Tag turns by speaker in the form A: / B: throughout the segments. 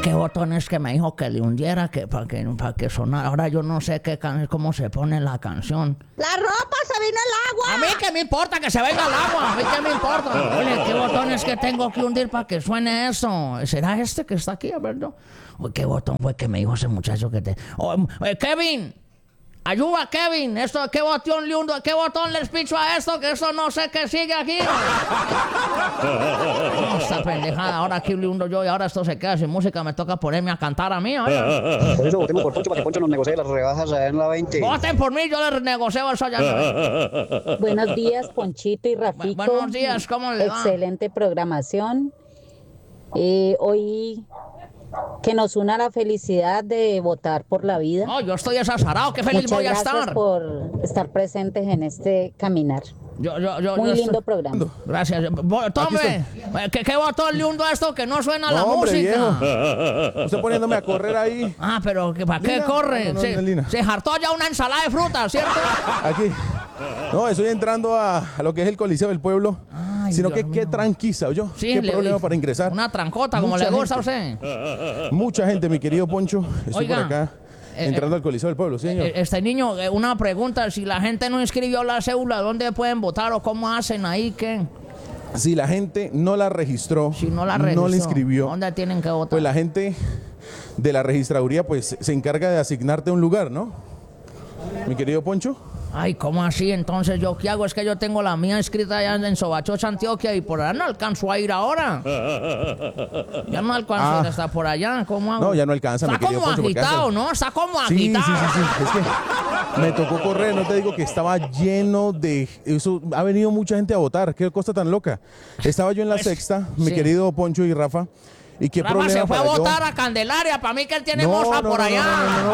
A: ¿Qué botón es que me dijo que le hundiera para que sonara? Ahora yo no sé cómo se pone la canción.
B: ¡La ropa! ¡Se vino el agua!
A: A mí que me importa que se venga el agua. A mí que me importa. Oye, ¿qué botón es que tengo que hundir para que suene eso? ¿Será este que está aquí? A ver, no. Uy, ¿qué botón fue que me dijo ese muchacho que te... Kevin, ayuda, Kevin. ¿Qué botón le hundo? ¿Qué botón les picho a esto? Que eso no sé qué sigue aquí. No, esta pendejada. Ahora aquí le hundo yo y ahora esto se queda sin música. Me toca ponerme a cantar a mí. Oye.
C: Por eso votemos por Poncho para que Poncho nos negocie las rebajas allá en la 20.
A: Voten por mí, yo les negocio eso allá.
D: Buenos días, Ponchito y Rafito.
A: Buenos días, ¿cómo le va?
D: Excelente programación. Hoy que nos una la felicidad de votar por la vida.
A: No, yo estoy desazarado, qué feliz
D: Muchas
A: voy a
D: gracias
A: estar.
D: por estar presentes en este caminar. Muy lindo programa.
A: Gracias. Tome, ¿qué botón le hundo a esto que no suena la
E: hombre,
A: música?
E: Viejo. Usted poniéndome a correr ahí.
A: Ah, pero ¿para qué
E: Lina,
A: corre?
E: no,
A: Se hartó ya una ensalada de frutas, ¿cierto?
E: Aquí. No, estoy entrando a lo que es el Coliseo del Pueblo.
A: Ay,
E: sino
A: Dios
E: que qué
A: mío.
E: tranquiza, ¿oyó?
A: Sí,
E: ¿Qué problema para ingresar?
A: Una trancota, como le gusta a usted.
E: Mucha gente, mi querido Poncho. Estoy
A: Oiga,
E: por acá, entrando al Coliseo del Pueblo, ¿sí, señor?
A: Este niño, una pregunta. Si la gente no inscribió la cédula, ¿dónde pueden votar o cómo hacen ahí? ¿Qué?
E: Si la gente no la registró,
A: Si no la registró,
E: no la inscribió,
A: ¿dónde tienen que votar?
E: pues la gente de la registraduría pues se encarga de asignarte un lugar, ¿no? Mi querido Poncho.
A: Ay, ¿cómo así? Entonces, ¿yo qué hago? Es que yo tengo la mía escrita allá en Sobachocha, Antioquia, y por allá no alcanzo a ir ahora. Ya no alcanzo a ir hasta por allá. ¿Cómo hago?
E: No, ya no alcanza, mi
A: Está
E: querido
A: como
E: Poncho. porque
A: agitado,
E: hace-
A: ¿no? Está como
E: Sí,
A: agitado.
E: Es que me tocó correr, no te digo que estaba lleno de... Eso, ha venido mucha gente a votar, qué cosa tan loca. Estaba yo en la
A: Pues,
E: sexta, mi
A: sí.
E: querido Poncho y Rafa, y qué
A: Rafa
E: problema
A: se fue a
E: para yo-
A: votar a Candelaria. Para mí que él tiene moza por allá.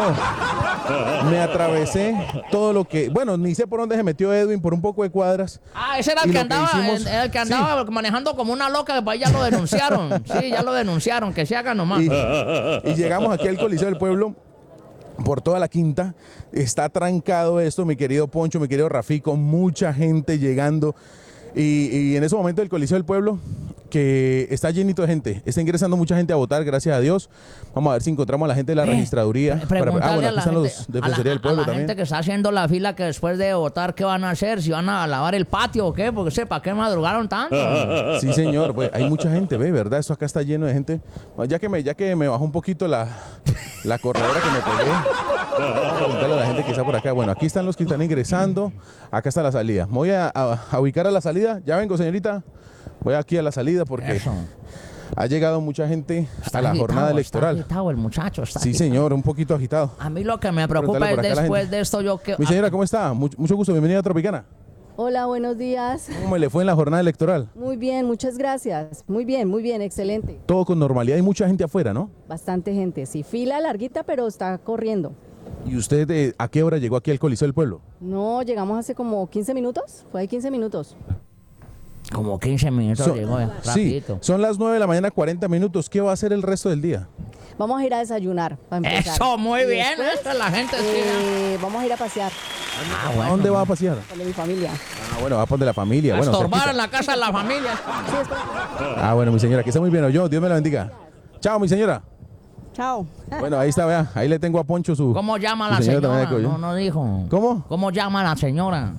E: no. Me atravesé todo lo que... Bueno, ni sé por dónde se metió Edwin, por un poco de cuadras.
A: Ah, ese era el
E: Y
A: que
E: lo que
A: andaba,
E: hicimos-
A: el que andaba manejando como una loca, que para ahí ya lo denunciaron. Sí, ya lo denunciaron, que se haga nomás.
E: Y llegamos aquí al Coliseo del Pueblo por toda la quinta. Está trancado esto, mi querido Poncho, mi querido Rafico, mucha gente llegando. Y en ese momento el Coliseo del Pueblo, que está llenito de gente, está ingresando mucha gente a votar, gracias a Dios. Vamos a ver si encontramos a la gente de la registraduría.
A: Preguntarle
E: bueno,
A: a
E: aquí
A: la
E: están
A: gente,
E: los Defensoría del Pueblo
A: a la
E: también.
A: gente que está haciendo la fila, que después de votar, ¿qué van a hacer? ¿Si van a lavar el patio o qué? Porque ¿para qué madrugaron tanto?
E: Sí, señor, pues hay mucha gente, ve, ¿verdad? Esto acá está lleno de gente. Bueno, ya que me bajó un poquito la corredora que me pegué. Vamos a preguntarle a la gente que está por acá. Bueno, aquí están los que están ingresando. Acá está la salida. Me voy a ubicar a la salida. Ya vengo, señorita. Voy aquí a la salida porque
A: Eso.
E: ha llegado mucha gente
A: Está
E: a la
A: agitado,
E: jornada
A: Está
E: electoral.
A: agitado el muchacho. Está
E: Sí,
A: agitado.
E: señor, un poquito agitado.
A: A mí lo que me preocupa
E: Preguntarle
A: es
E: por acá a la
A: después
E: gente.
A: de esto yo que...
E: Mi señora, ¿cómo está? Mucho gusto, bienvenida a Tropicana.
F: Hola, buenos días.
E: ¿Cómo le fue en la jornada electoral?
F: Muy bien, muchas gracias. Muy bien, excelente.
E: Todo con normalidad, hay mucha gente afuera, ¿no?
F: Bastante gente, sí, fila larguita, pero está corriendo.
E: ¿Y usted a qué hora llegó aquí al Coliseo del Pueblo?
F: No, llegamos hace como 15 minutos, fue ahí 15 minutos.
A: Como 15 minutos llegó,
E: sí,
A: rapidito.
E: son las 9 de la mañana, 40 minutos. ¿Qué va a hacer el resto del día?
F: Vamos a ir a desayunar, para empezar.
A: Eso, muy
F: Y
A: bien.
F: después,
A: Eso, la gente
F: vamos a ir a pasear
A: Ah,
E: ¿A
A: bueno.
E: dónde va a pasear?
F: con mi familia.
E: Ah, bueno, va por de la familia.
A: A
E: Bueno,
A: estorbar
E: cerquita.
A: en la casa de la familia.
F: Sí, espera.
E: Ah, bueno, mi señora, que está muy bien. Yo, Dios me la bendiga. Chao, mi señora.
F: Chao.
E: Bueno, ahí está, vea. Ahí le tengo a Poncho su...
A: ¿Cómo llama
E: su
A: la
E: señora
A: señora?
E: también de Coyo.
A: No dijo.
E: ¿Cómo?
A: ¿Cómo llama la señora?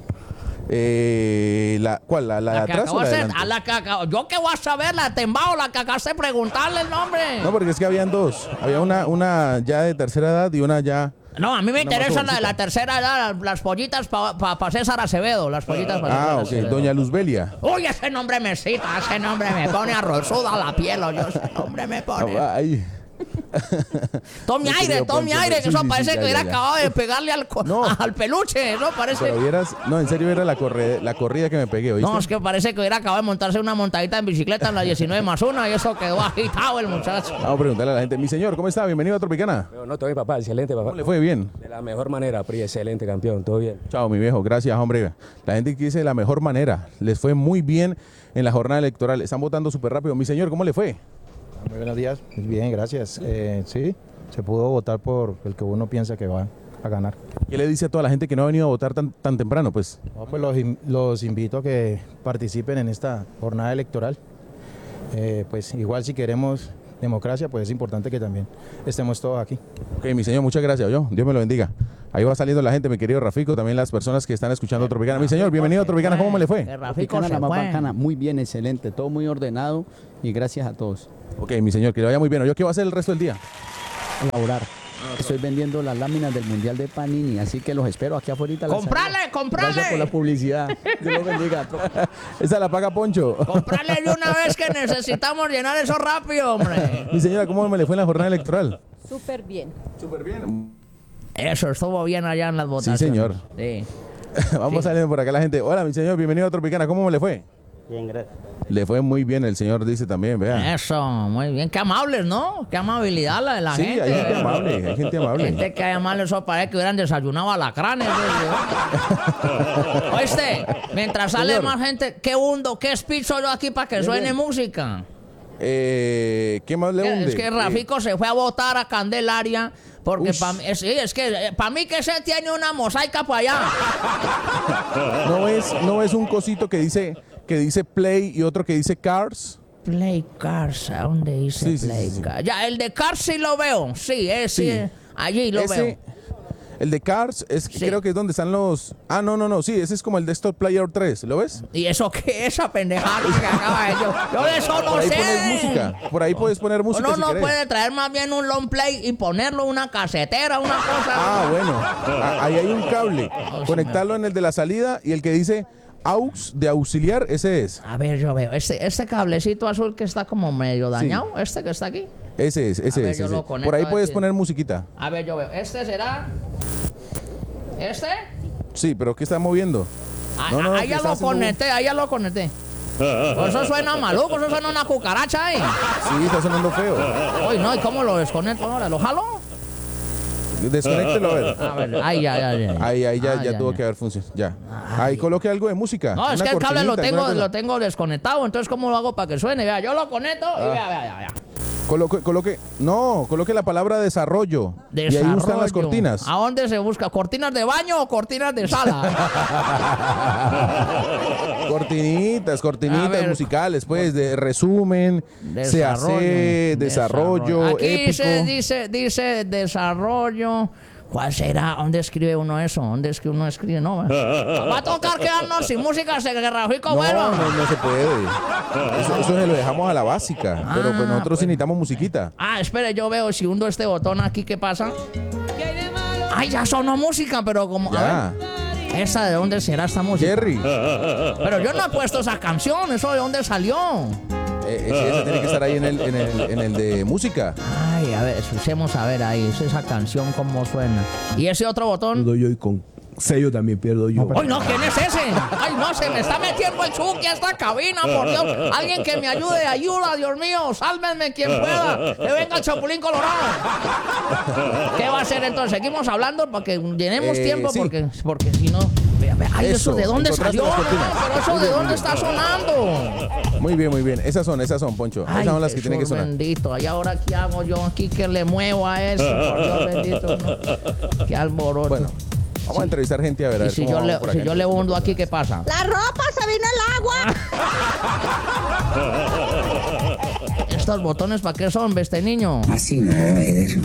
E: ¿Cuál? ¿La de
A: La que
E: atrás
A: acabó
E: o la
A: de
E: de
A: hacer-
E: adelante?
A: a la que acabó- yo qué voy a saber, la tembao, la que acabaste de preguntarle el nombre.
E: No, porque es que habían dos. Había una ya de tercera edad y una ya...
A: No, a mí me
E: Una más
A: interesa la de
E: jovencita.
A: la tercera edad, las pollitas para César Acevedo, las pollitas para
E: Ah,
A: César
E: ok.
A: Acevedo.
E: Doña Luzbelia.
A: Uy, ese nombre me cita, ese nombre me pone arrozuda la piel, oye, ese nombre me pone.
E: Ay.
A: Tome
E: Mi
A: aire,
E: querido
A: tome
E: Poncho,
A: aire, que
E: sí,
A: eso
E: sí,
A: parece
E: sí,
A: que
E: ya,
A: hubiera
E: ya.
A: acabado de pegarle
E: No.
A: al peluche, eso parece.
E: Pero vieras... No, en serio, era la corrida que me pegué, ¿oíste?
A: No, es que parece que hubiera acabado de montarse una montadita en bicicleta en la 19+1 y eso quedó agitado el muchacho.
E: Vamos a preguntarle a la gente. Mi señor, ¿cómo está? Bienvenido a Tropicana.
G: No, todo bien, papá, excelente, papá.
E: ¿Cómo le fue? Bien.
G: De la mejor manera, Pri, excelente, campeón, todo bien.
E: Chao, mi viejo. Gracias, hombre. La gente que dice de la mejor manera. Les fue muy bien en la jornada electoral. Están votando súper rápido. Mi señor, ¿cómo le fue?
H: Muy buenos días, muy bien, gracias. Sí, se pudo votar por el que uno piensa que va a ganar.
E: ¿Qué le dice a toda la gente que no ha venido a votar tan temprano? Pues
H: No, pues los invito a que participen en esta jornada electoral. Pues igual si queremos democracia, pues es importante que también estemos todos aquí.
E: Ok, mi señor, muchas gracias. Dios me lo bendiga. Ahí va saliendo la gente, mi querido Rafico, también las personas que están escuchando Tropicana. Mi señor, bienvenido a Tropicana, ¿cómo me le fue?
A: Tropicana
I: la más bacana, muy bien, excelente, todo muy ordenado y gracias a todos.
E: Ok, mi señor, que le vaya muy bien. ¿Yo qué va a hacer el resto del día?
I: Laborar. Estoy vendiendo las láminas del Mundial de Panini, así que los espero aquí afuera.
A: ¡Comprale!
I: Gracias por la publicidad. Dios los bendiga.
E: Esa la paga Poncho.
A: ¡Comprale de una vez que necesitamos llenar eso rápido, hombre!
E: Mi señora, ¿cómo me le fue en la jornada electoral?
B: Súper bien.
E: Súper bien.
A: Eso, estuvo bien allá en las votaciones.
E: Sí, señor.
A: Sí.
E: Vamos saliendo por acá la gente. Hola, mi señor, bienvenido a Tropicana. ¿Cómo me le fue?
C: Bien, gracias.
E: Le fue muy bien, el señor dice también, vea.
A: Eso, muy bien. Qué amables, ¿no? Qué amabilidad la de la gente.
E: Sí, hay gente amable, hay gente amable.
A: Gente que además eso parece que hubieran desayunado alacranes. Oíste, mientras sale
E: Señor.
A: más gente, ¿qué hundo? ¿Qué speech soy yo aquí para que suene música?
E: ¿Qué más le hunde?
A: Es que Rafico se fue a votar a Candelaria porque sí, es que para mí que se tiene una mosaica para allá.
E: ¿No es un cosito que dice Play y otro que dice Cars?
A: Play Cars, ¿a dónde dice
E: Sí,
A: Play
E: sí.
A: Cars? Ya, el de Cars sí lo veo. Sí, ese, allí lo veo.
E: El de Cars es
A: Sí.
E: creo que es donde están los... Ah, no, sí, ese es como el Desktop Player 3, ¿lo ves?
A: ¿Y eso qué? Esa pendejada que acaba de yo de eso no
E: Por ahí
A: sé.
E: pones música, por ahí puedes poner música
A: Uno
E: si
A: no
E: querés.
A: puede traer más bien un long play y ponerlo en una casetera, una cosa.
E: Ah, bueno, ahí hay un cable, conectarlo en el de la salida y el que dice aux de auxiliar, ese es.
A: A ver, yo veo. Este cablecito azul que está como medio dañado, este que está aquí.
E: Ese es,
A: A ver, yo
E: ese.
A: lo conecto
E: Por ahí
A: a
E: puedes
A: ver si-
E: poner musiquita.
A: A ver, yo veo. ¿Este será? ¿Este?
E: Sí, pero ¿qué está moviendo? No,
A: Ahí
E: que
A: ya
E: está
A: lo
E: haciendo
A: conecté, ahí ya lo conecté. Eso suena maluco, eso suena una cucaracha ahí.
E: Sí, está sonando feo.
A: Uy, no, ¿y cómo lo desconecto ahora? ¿Lo jalo?
E: Desconéctelo a ver.
A: A ver, ahí ya.
E: Ahí ya,
A: Ah,
E: ya tuvo que haber funcionado. Ya. Ahí coloque algo de música.
A: No, es
E: una
A: que el cable
E: cortinita, alguna cosa.
A: lo tengo desconectado, entonces ¿cómo lo hago para que suene? Vea, yo lo conecto y vea.
E: Coloque la palabra desarrollo. Y ahí buscan las cortinas.
A: ¿A dónde se busca? ¿Cortinas de baño o cortinas de sala?
E: Cortinitas
A: A ver.
E: musicales, pues, de resumen, se hace desarrollo,
A: Aquí
E: épico.
A: dice desarrollo. ¿Cuál será? ¿Dónde escribe uno eso? ¿Dónde es que uno escribe? No, va a tocar quedarnos sin música, se Rafico, bueno.
E: No se puede. Eso se lo dejamos a la básica. Pero pues nosotros sí necesitamos musiquita.
A: Espere, yo veo si hundo este botón aquí, ¿qué pasa? Ay, ya sonó música, pero como...
E: Ya.
A: A ver, ¿esa de dónde será esta música?
E: Jerry.
A: Pero yo no he puesto esa canción, ¿eso de dónde salió?
E: Esa tiene que estar ahí en el de música.
A: Ay, a ver, escuchemos a ver ahí, esa canción cómo suena. ¿Y ese otro botón?
J: Yo y con sello también pierdo yo.
A: ¡Ay, no! ¿Quién es ese? ¡Ay, no! Se me está metiendo el Chucky a esta cabina, por Dios. Alguien que me ayude, ayuda, Dios mío. Sálvenme quien pueda. Que venga el Chapulín Colorado. ¿Qué va a hacer entonces? Seguimos hablando para que llenemos tiempo,
E: sí.
A: porque si no... Ay, ¿eso de dónde
E: encontraste
A: salió?
E: las cortinas.
A: Pero ¿eso
E: Muy
A: de
E: bien,
A: dónde
E: muy
A: está sonando?
E: Muy bien. Esas son, Poncho.
A: Ay,
E: Esas son las que
A: Jesús
E: tienen que sonar.
A: bendito. ¿Y ahora qué hago yo aquí que le muevo a eso? Por Dios bendito. ¿No? Qué alboroto.
E: Bueno, vamos a entrevistar gente a ver.
A: Y si
E: cómo
A: yo,
E: vamos por acá.
A: le hundo aquí, ¿qué pasa?
B: La ropa se vino el agua.
A: ¿Estos botones para qué son, este niño?
K: Así no, Eder.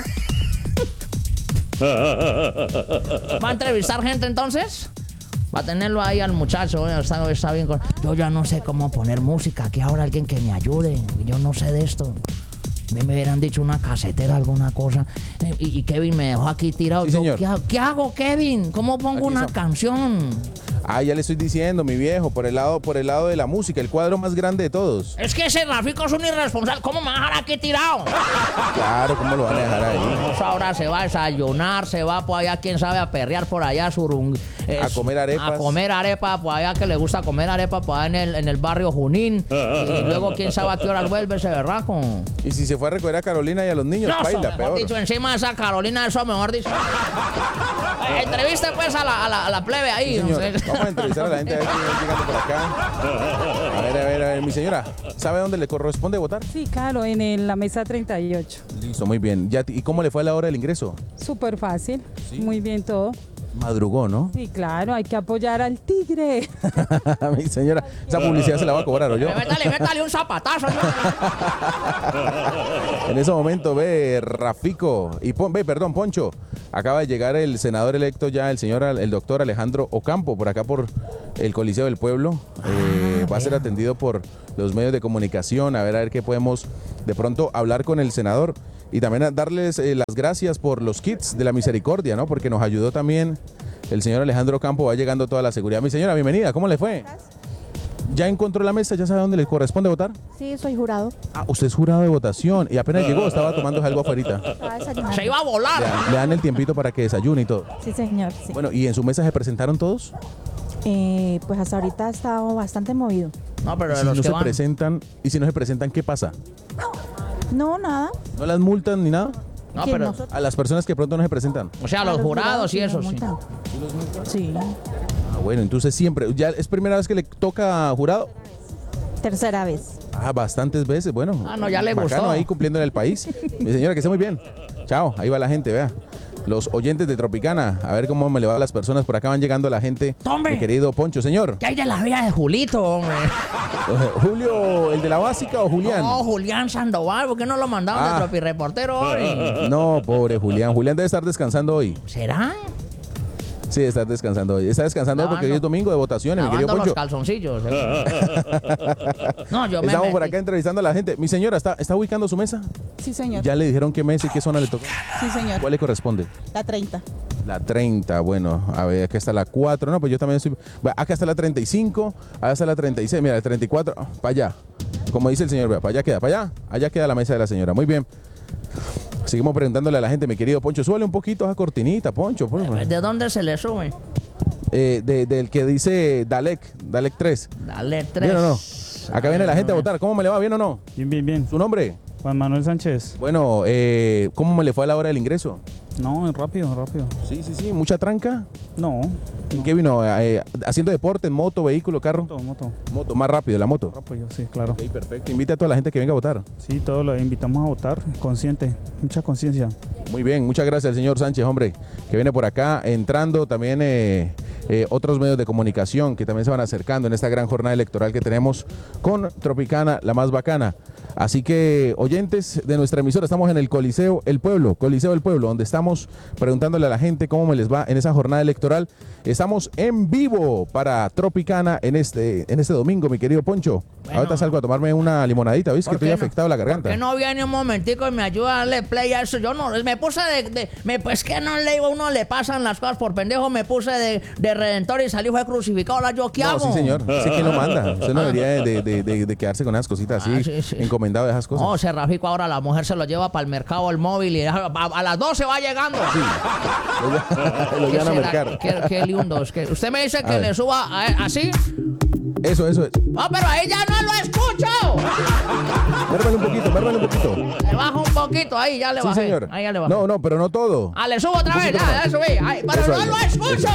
A: ¿Va a entrevistar gente entonces? Va a tenerlo ahí al muchacho, está bien. Yo ya no sé cómo poner música. Aquí ahora alguien que me ayude. Yo no sé de esto. A mí me hubieran dicho una casetera, alguna cosa. Y Kevin me dejó aquí tirado.
E: Sí, señor.
A: ¿Qué hago, Kevin? ¿Cómo pongo
E: Aquí
A: una
E: está.
A: canción?
E: Ya le estoy diciendo, mi viejo, por el lado de la música, el cuadro más grande de todos.
A: Es que ese Rafico es un irresponsable. ¿Cómo me va a dejar aquí tirado?
E: Claro, ¿cómo lo van a dejar ahí?
A: Pues ahora se va a desayunar, se va por allá, quién sabe, a perrear por allá, a
E: comer arepas.
A: A comer arepa, por allá que le gusta comer arepa, por allá en el barrio Junín. Y luego quién sabe a qué hora vuelve ese berraco.
E: Y si se fue a recoger a Carolina y a los niños,
A: No, eso,
E: baila,
A: mejor
E: peor.
A: dicho, encima de esa Carolina, eso mejor dicho. Entreviste pues a la plebe ahí.
E: Sí,
A: no
E: señor.
A: sé.
E: Vamos a entrevistar a la gente a ver quién va llegando por acá. A ver, mi señora, ¿sabe dónde le corresponde votar?
L: Sí, claro, en la mesa 38.
E: Listo, muy bien. ¿Y cómo le fue a la hora del ingreso?
L: Súper fácil,
E: Sí.
L: muy bien todo.
E: Madrugó, ¿no?
K: Sí, claro, hay que apoyar al tigre.
E: Mi señora, esa publicidad se la va a cobrar, ¿o yo?
A: Métale un zapatazo.
E: En ese momento, Rafico y Poncho, acaba de llegar el senador electo ya, el doctor Alejandro Ocampo, por acá por el Coliseo del Pueblo. Va a ser atendido por los medios de comunicación, a ver qué podemos de pronto hablar con el senador y también a darles las gracias por los kits de la misericordia, ¿no? Porque nos ayudó también el señor Alejandro Ocampo, va llegando toda la seguridad. Mi señora, bienvenida, ¿cómo le fue? ¿Ya encontró la mesa? ¿Ya sabe dónde le corresponde votar?
F: Sí, soy jurado.
E: Ah, usted es jurado de votación y apenas llegó, estaba tomando algo afuera.
A: Se iba a volar.
E: Le dan el tiempito para que desayune y todo.
F: Sí, señor. Sí.
E: Bueno, ¿y en su mesa se presentaron todos?
F: Pues hasta ahorita ha estado bastante movido.
A: No, pero
E: Si no se presentan, y si no se presentan, ¿qué pasa?
F: No, nada.
E: ¿No las multan ni nada?
A: No, pero
E: A las personas que pronto no se presentan.
A: o sea, los jurados y eso, sí.
F: Sí.
E: Ah, bueno, entonces siempre, ¿ya es primera vez que le toca jurado?
F: Tercera vez.
E: Ah, bastantes veces, bueno.
A: Ah, no, ya le
E: bacano
A: gustó.
E: ahí cumpliendo en el país. Mi señora, que esté muy bien. Chao, ahí va la gente, vea. Los oyentes de Tropicana, a ver cómo me le va a las personas. Por acá van llegando la gente.
A: ¡Hombre!
E: Mi querido Poncho, señor.
A: ¿Qué hay de la vida de Julito, hombre?
E: ¿Julio, el de la básica o Julián?
A: No, Julián Sandoval, ¿por qué no lo mandaron de Tropireportero hoy?
E: No, pobre Julián. Julián debe estar descansando hoy.
A: ¿Será?
E: Sí, está descansando hoy. Está descansando hoy porque hoy es domingo de votaciones, mi querido
A: Lavando
E: Poncho.
A: los calzoncillos. No, yo
E: Estamos
A: me
E: por
A: metí.
E: acá entrevistando a la gente. Mi señora, ¿está ubicando su mesa?
F: Sí, señor.
E: ¿Ya le dijeron qué mesa y qué zona le tocó?
F: Sí, señor.
E: ¿Cuál le corresponde?
F: La 30.
E: La 30, bueno, a ver, acá está la 4, no, pues yo también estoy... Acá está la 35, acá está la 36, mira, la 34, para allá. Como dice el señor, vea, para allá queda, para allá. Allá queda la mesa de la señora, muy bien. Seguimos preguntándole a la gente, mi querido Poncho, súbale un poquito a esa cortinita, Poncho. Por favor.
A: ¿De dónde se le sube?
E: Del que dice Dalek 3.
A: Dale 3.
E: ¿Bien o no? Acá viene la gente a votar, ¿cómo me le va? ¿Bien o no?
L: Bien, bien, bien.
E: ¿Su nombre?
L: Juan Manuel Sánchez.
E: Bueno, ¿cómo me le fue a la hora del ingreso?
L: No, rápido.
E: Sí, ¿mucha tranca?
L: No.
E: ¿En qué vino? ¿Haciendo deporte, en moto, vehículo, carro? Moto, más rápido, la moto.
L: Rápido, sí, claro.
E: Ok, perfecto. Invita a toda la gente que venga a votar.
L: Sí, todos lo invitamos a votar, consciente, mucha conciencia.
E: Muy bien, muchas gracias al señor Sánchez, hombre, que viene por acá entrando. También otros medios de comunicación que también se van acercando en esta gran jornada electoral que tenemos con Tropicana, la más bacana. Así que, oyentes de nuestra emisora, estamos en el Coliseo del Pueblo, donde estamos preguntándole a la gente cómo me les va en esa jornada electoral. Estamos en vivo para Tropicana en este domingo, mi querido Poncho.
A: Bueno,
E: ahorita salgo a tomarme una limonadita, ¿viste? Que estoy afectado la garganta.
A: ¿Por qué no viene un momentico y me ayuda a darle play a eso? Yo no, me puse pues que no le digo, a uno le pasan las cosas por pendejo, me puse de redentor y salí fue crucificado. Ahora yo qué hago.
E: Sí, señor. Sé quién lo manda. Usted no debería de quedarse con esas cositas así,
A: sí.
E: encomendado de esas cosas.
A: No, ese Rafico ahora la mujer se lo lleva para el mercado el móvil y a las 12 va llegando.
E: Sí. Lo llevan a mercar.
A: Qué lindo. Es que usted me dice que le suba así.
E: Eso es.
A: No, pero ahí ya no lo escucho.
E: Mérmale un poquito.
A: Le bajo un poquito, ahí ya le bajé.
E: Sí, señor.
A: Ahí ya le bajé.
E: No, pero no todo.
A: Le subo otra vez, ya subí. Ay, pero
E: Eso
A: no
E: ahí.
A: lo escucho.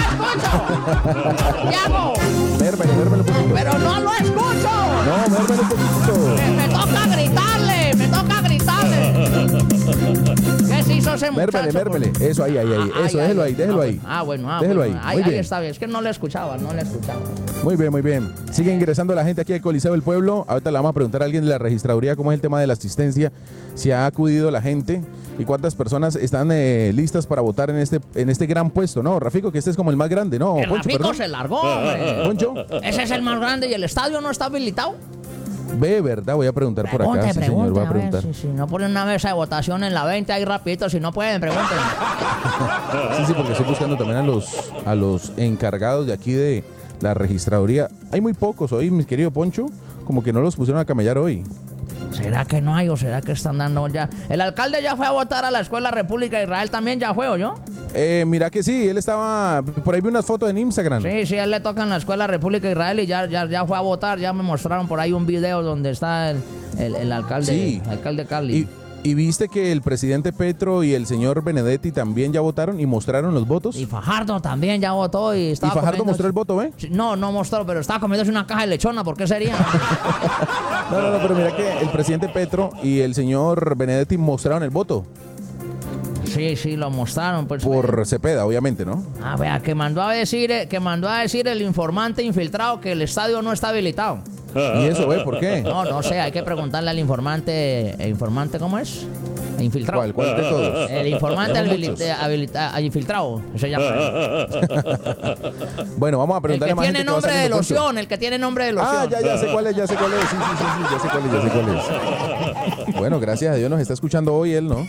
A: ¿Qué hago?
E: Mérmale un poquito.
A: Pero no lo escucho.
E: No, mérmale un poquito.
A: Me toca gritarle. ¿Qué se hizo ese muchacho?
E: Mérmale. Eso, ahí. Eso, déjelo ahí.
A: Bueno.
E: Déjelo ahí.
A: Ahí
E: Muy bien.
A: está bien. Es que no le escuchaba.
E: Muy bien. Sigue ingresando la gente aquí al Coliseo del Pueblo. Ahorita le vamos a preguntar a alguien de la registraduría cómo es el tema de la asistencia, si ha acudido la gente y cuántas personas están listas para votar en este gran puesto, ¿no? Rafico, que este es como el más grande, ¿no?
A: El
E: Poncho,
A: Rafico
E: perdón.
A: se largó, hombre.
E: Poncho.
A: Ese es el más grande y el estadio no está habilitado.
E: Ve, ¿verdad? Voy a preguntar por acá. Sí, señor, voy a preguntar.
A: Si no ponen una mesa de votación en la 20 ahí rapidito, si no pueden, pregunten.
E: Sí, porque estoy buscando también a los encargados de aquí de la registraduría. Hay muy pocos hoy, mi querido Poncho, como que no los pusieron a camellar hoy.
A: ¿Será que no hay o será que están dando ya? El alcalde ya fue a votar a la Escuela República de Israel, también ya fue, ¿o yo?
E: Mira que sí, él estaba, por ahí vi unas fotos en Instagram.
A: Sí, a él le toca en la Escuela República de Israel y ya fue a votar, ya me mostraron por ahí un video donde está el alcalde,
E: Sí.
A: el alcalde Cali.
E: Y viste que el presidente Petro y el señor Benedetti también ya votaron y mostraron los votos.
A: Y Fajardo también ya votó y estaba
E: Fajardo
A: comiendo...
E: mostró el voto, ¿eh?
A: No mostró, pero estaba comiéndose una caja de lechona, ¿por qué sería?
E: No, pero mira que el presidente Petro y el señor Benedetti mostraron el voto.
A: Sí, lo mostraron. Pues,
E: Por Cepeda, obviamente, ¿no?
A: Vea, que mandó a decir el informante infiltrado que el estadio no está habilitado.
E: ¿Y eso, por qué?
A: No sé, hay que preguntarle al informante. ¿El informante cómo es? Infiltrado.
E: ¿Cuál de todos?
A: El informante infiltrado, se llama.
E: Bueno, vamos a preguntarle más gente
A: el que tiene nombre de loción.
E: Ya sé cuál es. Sí, ya sé cuál es. Bueno, gracias a Dios nos está escuchando hoy él, ¿no?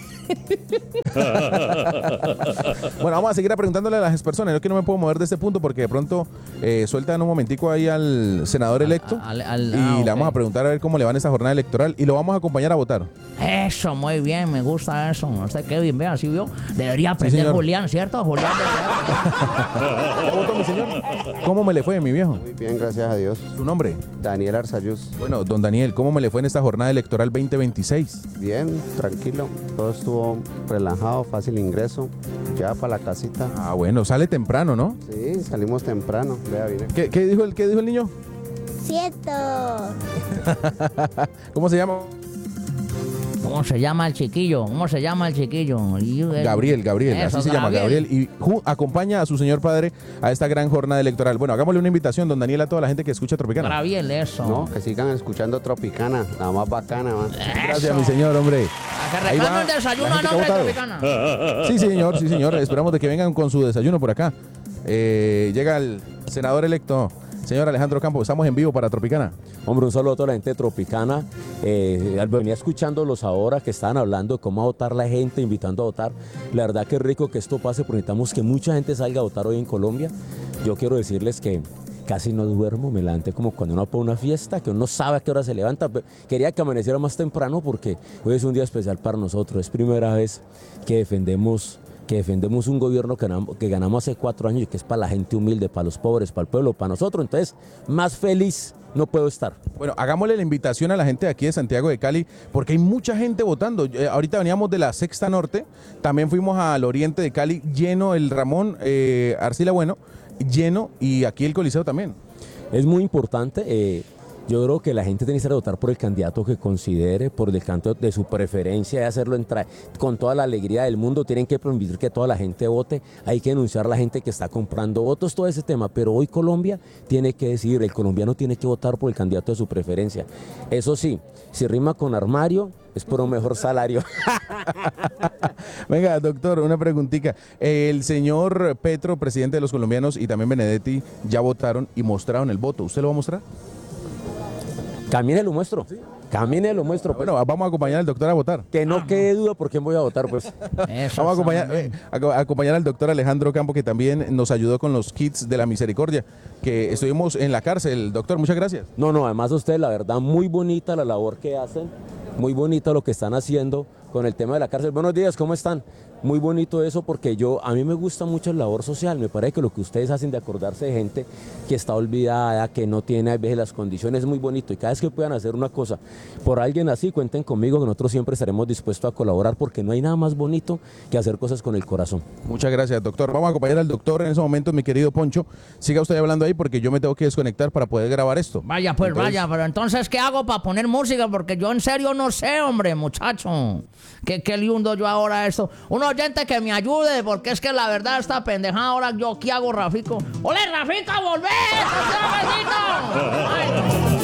E: Bueno, vamos a seguir preguntándole a las personas. Yo que no me puedo mover de este punto porque de pronto sueltan un momentico ahí al senador electo y le vamos a preguntar a ver cómo le va en esta jornada electoral y lo vamos a acompañar a votar.
A: Eso, muy bien, me gusta eso. Usted, Kevin, vea, ¿sí vio? Debería aprender Julián, ¿cierto? Julián.
E: ¿Ya votó, mi señor? ¿Cómo me le fue, mi viejo?
M: Muy bien, gracias a Dios.
E: ¿Su nombre?
M: Daniel Arzayuz.
E: Bueno, don Daniel, ¿cómo me le fue en esta jornada electoral 2026?
M: Bien, tranquilo. Todo estuvo relajado, fácil ingreso. Ya para la casita.
E: Bueno, sale temprano, ¿no?
M: Sí, salimos temprano. Vea, vine.
E: ¿Qué dijo el niño?
B: Cierto.
E: ¿Cómo se llama?
A: ¿Cómo se llama el chiquillo?
E: Gabriel,
A: eso,
E: así se llama, Gabriel. Y acompaña a su señor padre a esta gran jornada electoral. Bueno, hagámosle una invitación, don Daniel, a toda la gente que escucha Tropicana.
A: Gabriel, eso.
M: No, que sigan escuchando Tropicana, la más bacana, man.
E: Gracias, mi señor, hombre.
A: A que reclame el desayuno a nombre de Tropicana.
E: Sí, señor. Esperamos de que vengan con su desayuno por acá. Llega el senador electo. Señor Alejandro Campos, estamos en vivo para Tropicana.
G: Hombre, un saludo a toda la gente de Tropicana. Venía escuchándolos ahora que estaban hablando de cómo votar la gente, invitando a votar. La verdad que es rico que esto pase, porque necesitamos que mucha gente salga a votar hoy en Colombia. Yo quiero decirles que casi no duermo, me levanté como cuando uno va por una fiesta, que uno sabe a qué hora se levanta. Quería que amaneciera más temprano porque hoy es un día especial para nosotros. Es primera vez que defendemos un gobierno que ganamos hace 4 años y que es para la gente humilde, para los pobres, para el pueblo, para nosotros. Entonces, más feliz no puedo estar.
E: Bueno, hagámosle la invitación a la gente de aquí de Santiago de Cali, porque hay mucha gente votando. Ahorita veníamos de la Sexta Norte, también fuimos al oriente de Cali, lleno el Ramón Arcila Bueno, lleno, y aquí el Coliseo también.
G: Es muy importante. Yo creo que la gente tiene que ir a votar por el candidato que considere, por el candidato de su preferencia, y hacerlo con toda la alegría del mundo. Tienen que permitir que toda la gente vote, hay que denunciar a la gente que está comprando votos, todo ese tema. Pero hoy Colombia tiene que decidir, el colombiano tiene que votar por el candidato de su preferencia. Eso sí, si rima con armario, es por un mejor salario.
E: Venga, doctor, una preguntita. El señor Petro, presidente de los colombianos, y también Benedetti, ya votaron y mostraron el voto. ¿Usted lo va a mostrar?
G: Camine lo muestro. ¿Sí? Camine lo muestro.
E: Bueno, vamos a acompañar al doctor a votar.
G: Que no quede duda por quién voy a votar, pues.
E: Vamos a acompañar al doctor Alejandro Campo, que también nos ayudó con los kits de la misericordia, que estuvimos en la cárcel. Doctor, muchas gracias.
G: No, además a ustedes, la verdad, muy bonita la labor que hacen, muy bonito lo que están haciendo con el tema de la cárcel. Buenos días, ¿cómo están? Muy bonito eso, porque a mí me gusta mucho la labor social. Me parece que lo que ustedes hacen de acordarse de gente que está olvidada, que no tiene a veces las condiciones, es muy bonito. Y cada vez que puedan hacer una cosa por alguien así, cuenten conmigo, que nosotros siempre estaremos dispuestos a colaborar, porque no hay nada más bonito que hacer cosas con el corazón.
E: Muchas gracias, doctor. Vamos a acompañar al doctor en ese momento, mi querido Poncho. Siga usted hablando ahí, porque yo me tengo que desconectar para poder grabar esto.
A: Vaya, pues vaya, pero entonces, ¿qué hago para poner música? Porque yo en serio no sé, hombre, muchacho. ¿Qué lindo yo ahora esto? Un oyente que me ayude, porque es que la verdad esta pendejada ahora yo, ¿qué hago, Rafico? ¡Ole, Rafico, volvé! ¡Ay!